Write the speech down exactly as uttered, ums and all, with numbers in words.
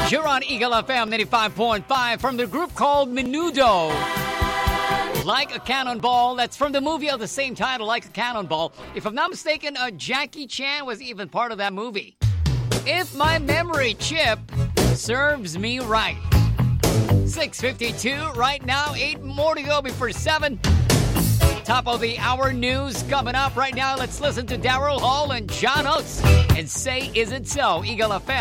You're on Eagle F M ninety-five point five from the group called Menudo. Like a Cannonball, that's from the movie of the same title, Like a Cannonball. If I'm not mistaken, uh, Jackie Chan was even part of that movie. If my memory chip serves me right. six fifty-two right now, eight more to go before seven. Top of the hour news coming up right now. Let's listen to Daryl Hall and John Oates and Say Is It So, Eagle F M.